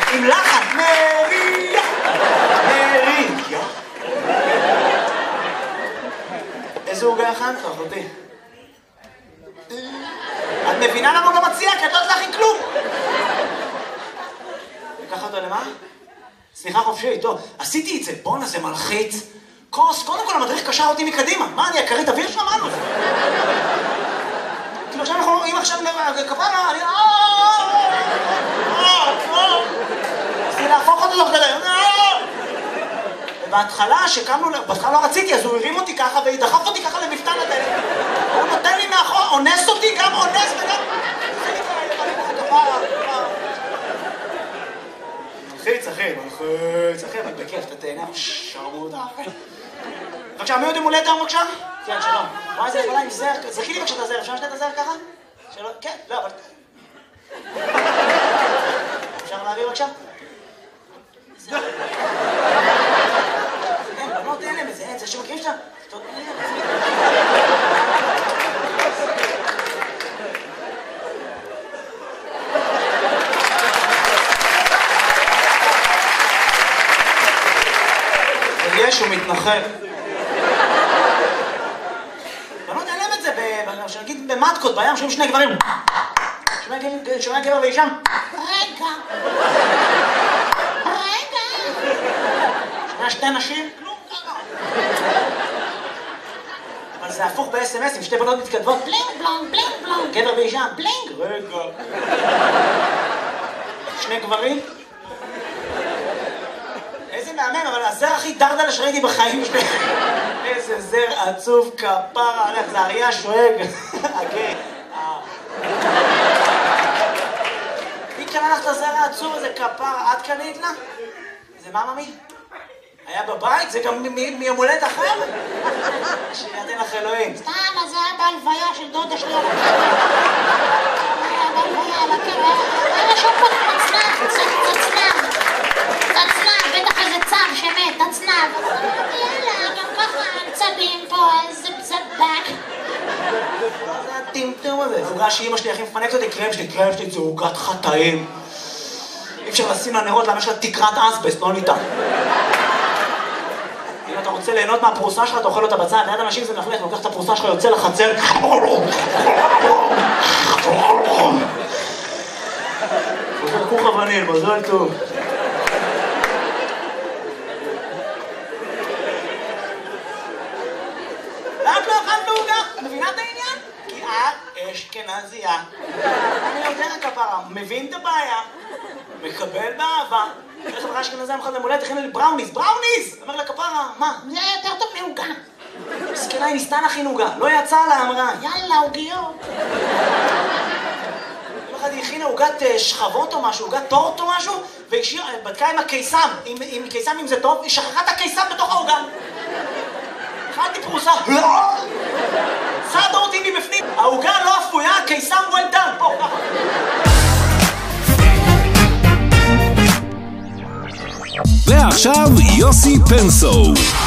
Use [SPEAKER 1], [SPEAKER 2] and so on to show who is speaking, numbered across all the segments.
[SPEAKER 1] עם לחן, מריה, מריה. איזה עוגה הכנת, אחותי? את מבינה למה הוא לא מציע? כי את לא יודעת להכין כלום. לקח אותו למה? סליחה חופשי, טוב, עשיתי את זה, בואנה זה מלחיץ. קוס, קודם כל המדריך קשר אותי מקדימה. מה, אני הכרית אוויר שלו? מה לו? כאילו עכשיו אנחנו רואים עכשיו כפרה, אני... רציתי להפוך אותו תוך כדי. ובהתחלה, שקמנו, בהתחלה לא רציתי, אז הוא הרים אותי ככה ודחף אותי ככה למפתן הדלת. הוא נותן לי מאחור, אונס אותי, גם אונס וגם... זה כפרה. מלחיץ, אחי, אבל בכיף, אתה תהנה, שרמודה. בבקשה, מי עוד עם הולדת היום בבקשה? כן, שלום. וואי, זה נקודה עם זר, זכי לי בבקשה את הזר, אפשר לשתת את הזר ככה? שלום, כן, לא, אבל... אפשר להעביר בבקשה? אין, בנות אין להם איזה עץ, זה שמכירים שאתה... יש, הוא מתנחל. בנות אין להם את זה, שנגיד במטקות, בים, שומעים שני גברים. שומע גבר ואישם. רגע. שומע שתי נשים. כלום ככה. אבל זה הפוך ב-SMS, עם שתי בנות מתכתבות. בלינג בלונג, בלינג בלונג. גבר ואישם. בלינג. רגע. שני גברים. איזה מאמן, אבל הזר הכי דרדלה שראיתי בחיים שלי. איזה זר עצוב כפרה, זה אריה שואג. אוקיי. מי קנה לך את הזר העצוב הזה כפרה? את קנית לה? זה מה ממי? היה בבית? זה גם מיום הולדת אחר? שיתן לך אלוהים.
[SPEAKER 2] סתם, אז זה היה בהלוויה של דודה שלי על הקבר. היה בהלוויה על הקבר. היה שם פה צנב. בטח איזה צב שמת, תצנב. יאללה, גם ככה צבים פה, איזה בזבק.
[SPEAKER 1] מה זה הטמטום הזה? זה עוגה שאמא שלי הכי מפנקת אותי, קרם שלי זה עוגת חטאים. אי אפשר לשים לנרות למה יש לה תקרת אסבסט, לא ניתן. אם אתה רוצה ליהנות מהפרוסה שלך, אתה אוכל אותה בצד, ליד אנשים זה מלכלך, לוקח את הפרוסה שלך, יוצא לחצר. כוך אבנים, מזל טוב. מבינה את העניין? כי את אשכנזייה. אני יודע כפרה, מבין את הבעיה, מקבל באהבה. איך חברה אשכנזייה מחד למולדת, הכינה לי בראוניז. אומר לה כפרה, מה?
[SPEAKER 2] זה יותר טוב מעוגה.
[SPEAKER 1] מסכנה, היא ניסתה להכין עוגה, לא יצא לה, אמרה.
[SPEAKER 2] יאללה, עוגיות.
[SPEAKER 1] אחד היא הכינה עוגת שכבות או משהו, עוגת טורט או משהו, והיא בדקה עם הקיסם, עם קיסם אם זה טוב, היא שכחה את הקיסם בתוך העוגה. אכלתי פרוסה, לא! סעדה אותי מבפנים, העוגה לא אפויה, קיסם well done, פה, ככה.
[SPEAKER 3] ועכשיו יוסי פנסו.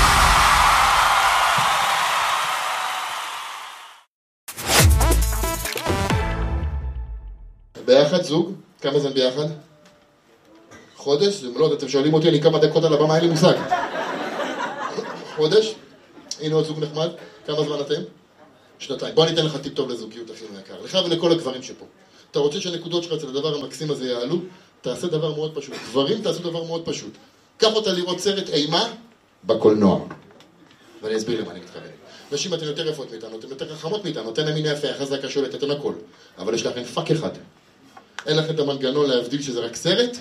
[SPEAKER 4] ביחד זוג? כמה זמן ביחד? חודש? זה לא, אתם שואלים אותי, אני כמה דקות על הבמה, אין לי מושג. חודש? הנה עוד זוג נחמד. כמה זמן אתם? שנתיים. בוא ניתן לך טיפ טוב לזוגיות, אחי יקר. לך ולכל הגברים שפה. אתה רוצה שהנקודות שלך אצל הדבר המקסים הזה יעלו? תעשה דבר מאוד פשוט. גברים תעשו דבר מאוד פשוט. קח אותה לראות סרט אימה בקולנוע. ואני אסביר למה אני מתכוון. נשים אתן יותר יפות מאיתנו, אתן יותר חכמות מאיתנו, אתן המין היפה, החזק, השולט, אתן הכל. אבל יש לכם פאק אחד. אין לכם את המנגנון להבדיל שזה רק סרט?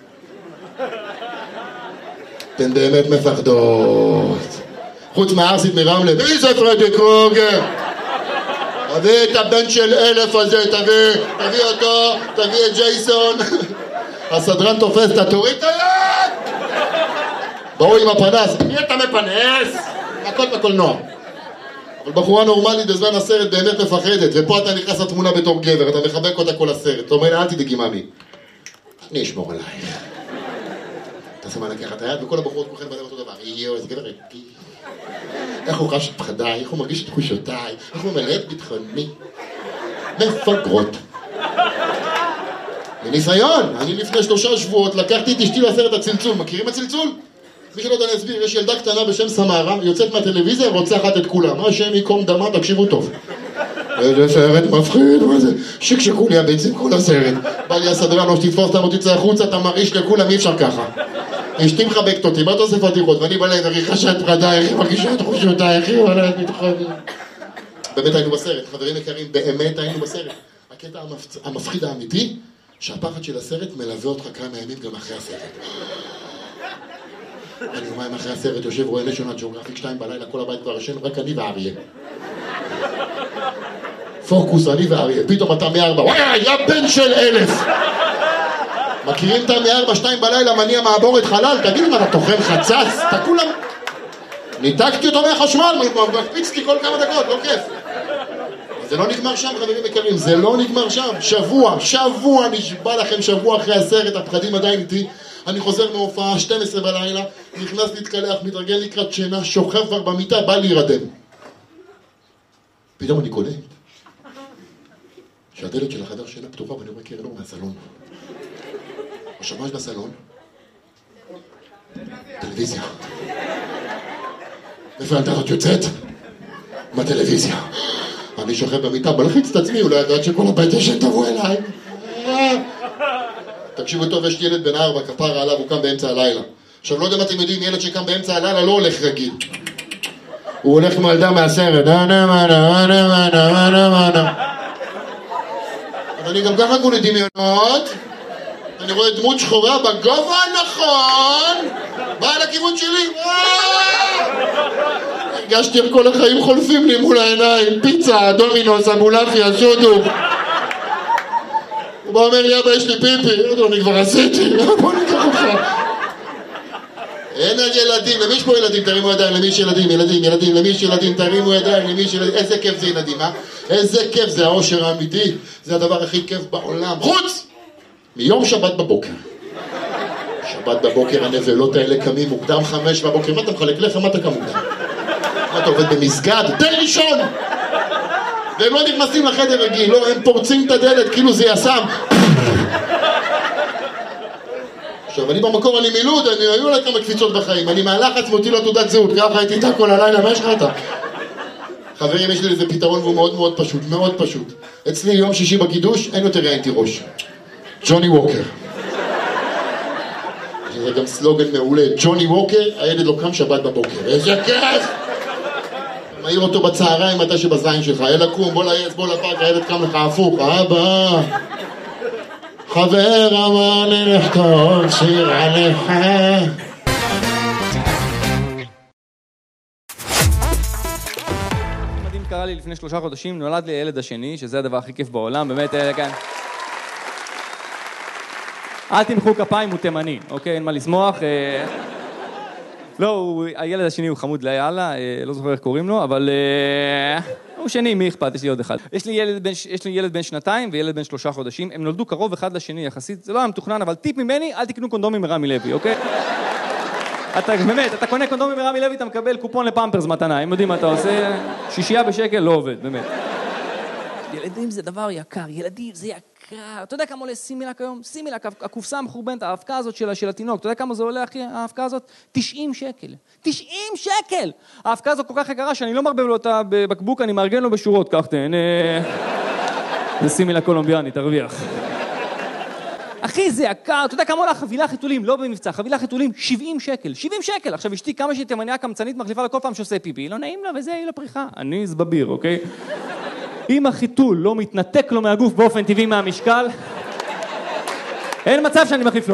[SPEAKER 4] אתן באמת מפחדות. חוץ מהארסית מרמלה, מי זה פרדי קרוגר? תביא את הבן של 1000 הזה, תביא אותו, תביא את ג'ייסון. הסדרן תופס, תוריד את היד! בואו עם הפנס, מי אתה מפנס? הכל בקולנוע. אבל בחורה נורמלית בזמן הסרט באמת מפחדת, ופה אתה נכנס לתמונה בתור גבר, אתה מחבק אותה כל הסרט. אתה אומר לה, אל תדאגי ממי, אני אשמור עלייך. אתה שמה לקחת את היד, וכל הבחורות כולכם בדרך אותו דבר. יואו, איזה גבר רגיל. איך הוא חש את פחדיי, איך הוא מרגיש את תחושותיי, איך הוא מלא את ביטחוני. מפגרות. מניסיון, אני לפני 3 שבועות לקחתי את אשתי לסרט הצלצול, מכירים הצלצול? מי שלא יודע אני אסביר, יש ילדה קטנה בשם סמרה, יוצאת מהטלוויזיה ורוצחת את כולם, מה השם יקום דמה, תקשיבו טוב. איזה סרט מפחיד, מה זה? שקשקו לי הביצים כל הסרט. בא לי הסדרן, או שתתפוס אותם או תצא החוצה, אתה מרעיש לכולם, אי אפשר ככה. אשתי מחבקת אותי, מה אתה עושה פתיחות? ואני בא להם, ריחשה את פרדייך, מרגישה את חושותייך, וואלה, את מתחובי. באמת היינו בסרט, חברים יקרים, באמת היינו בסרט. הקטע המפחיד האמיתי, שהפחד של הסרט מלווה אותך כמה ימים גם אחרי הסרט. אני יומיים אחרי הסרט יושב רואה נשיונל ג'אוגרפיק 2 בלילה, כל הבית כבר ישן, רק אני ואריה. פוקוס, אני ואריה, פתאום אתה מ-4, וואי, יא בן של 1000! מכירים את מ-4, 2 בלילה, מניע מעבורת חלל, תגיד מה, אתה תאכל חצץ? אתה כולם... ניתקתי אותו מהחשמל, מקפיצתי כל כמה דקות, לא כיף. זה לא נגמר שם, חברים יקרים, זה לא נגמר שם. שבוע, נשבע לכם שבוע אחרי הסרט, הפחדים עדיין איתי. אני חוזר מהופעה, 12 בלילה, נכנס להתקלח, מתרגל לקראת שינה, שוכב כבר במיטה, בא להירדם. פתאום אני קולט שהדלת של החדר שינה פתוחה, ואני רואה קרן אור מהסלון. השמש בסלון, טלוויזיה. איפה הילדה הזאת יוצאת? בטלוויזיה. אני שוכב במיטה, מלחיץ את עצמי, אולי ידעת שכל הבית ישן תבוא אליי. תקשיבו טוב, יש ילד בן 4, כפרה עליו, הוא קם באמצע הלילה. עכשיו, לא יודע מה אתם יודעים, ילד שקם באמצע הלילה לא הולך רגיל. הוא הולך כמו ילדה מהסרט. אבל אני גם ככה כולי דמיונות. אני רואה דמות שחורה בגובה הנכון. באה לכיוון שלי. הרגשתי איך כל החיים חולפים לי מול העיניים. פיצה, דומינוס, אמבולפיה, שודו. הוא בא אומר לי, אבא, יש לי פיפי. אני כבר עשיתי. בוא ניקח אותך. אין על ילדים. למי יש פה ילדים? תרימו ידיים. למי יש ילדים? ילדים. למי יש ילדים? תרימו ידיים. למי יש ילדים? איזה כיף זה ילדים, אה? איזה כיף זה האושר האמיתי. זה הדבר הכי כיף בעולם. חוץ! מיום שבת בבוקר. שבת בבוקר הנבלות האלה קמים מוקדם 5 בבוקר. מה אתה מחלק לחם? מה אתה קם מוקדם? מה אתה עובד במסגד? תן לישון! והם לא נכנסים לחדר רגיל, לא, הם פורצים את הדלת כאילו זה יסם. עכשיו, אני במקור, אני מילוד, היו לה כמה קפיצות בחיים. אני מהלחץ מוציא לו תעודת זהות, ככה הייתי איתה כל הלילה, מה יש לך איתה? חברים, יש לי איזה פתרון והוא מאוד מאוד פשוט, מאוד פשוט. אצלי יום שישי בקידוש, אין יותר ראיינתי ראש. ג'וני ווקר. זה גם סלוגן מעולה. ג'וני ווקר, הילד לא קם שבת בבוקר. איזה כיף! מעיר אותו בצהריים, מתי שבזין שלך. אלה קום, בוא לעץ, בוא לפארק, הילד קם לך הפוך. אבא! חבר אמר לי לכתוב שיר עליך.
[SPEAKER 5] מדהים קרה לי לפני 3 חודשים, נולד לי הילד השני, שזה הדבר הכי כיף בעולם, באמת, כאן. אל תמחאו כפיים, הוא תימני, אוקיי? אין מה לשמוח. לא, הילד השני הוא חמוד ליאללה, לא זוכר איך קוראים לו, אבל הוא שני, מי אכפת? יש לי עוד אחד. יש לי ילד בן 2 וילד בן 3 חודשים, הם נולדו קרוב אחד לשני יחסית, זה לא היה מתוכנן, אבל טיפ ממני, אל תקנו קונדומים מרמי לוי, אוקיי? באמת, אתה קונה קונדומים מרמי לוי, אתה מקבל קופון לפמפרס מתנה, הם יודעים מה אתה עושה, 6 בשקל, לא עובד, באמת. ילדים זה דבר יקר, ילדים זה יקר. אתה יודע כמה עולה סימילק היום? סימילק, הקופסה המחורבנת, ההאבקה הזאת של התינוק, אתה יודע כמה זה עולה, אחי, ההאבקה הזאת? 90 שקל. 90 שקל! ההאבקה הזאת כל כך יקרה שאני לא מרבב לו אותה בבקבוק, אני מארגן לו בשורות, כך תהנה. זה סימילק קולומביאני, תרוויח. אחי, זה יקר, אתה יודע כמה עולה חבילה חיתולים, לא במבצע, חבילה חיתולים 70 שקל, 70 שקל. עכשיו אשתי כמה שהיא תימניה קמצנית מחליפה לכל פעם שעושה פיפי, לא נעים לה וזה, היא לפריחה. אני זבביר, אוקיי? אם החיתול לא מתנתק לו מהגוף באופן טבעי מהמשקל, אין מצב שאני מחליף לו.